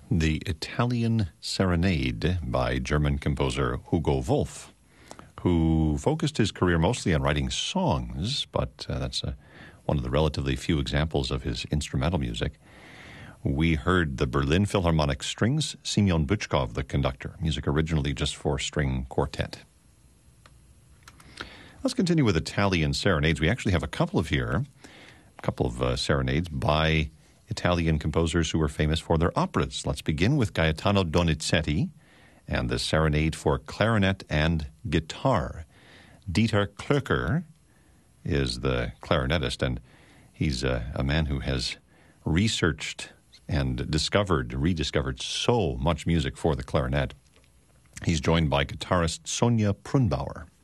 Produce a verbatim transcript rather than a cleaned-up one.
The Italian Serenade by German composer Hugo Wolf, who focused his career mostly on writing songs, but uh, that's uh, one of the relatively few examples of his instrumental music. We heard the Berlin Philharmonic Strings, Semyon Bychkov, the conductor, music originally just for string quartet. Let's continue with Italian serenades. We actually have a couple of here, a couple of uh, serenades by Italian composers who were famous for their operas. Let's begin with Gaetano Donizetti and the Serenade for Clarinet and Guitar. Dieter Klöcker is the clarinetist, and he's a, a man who has researched and discovered, rediscovered so much music for the clarinet. He's joined by guitarist Sonja Prunbauer.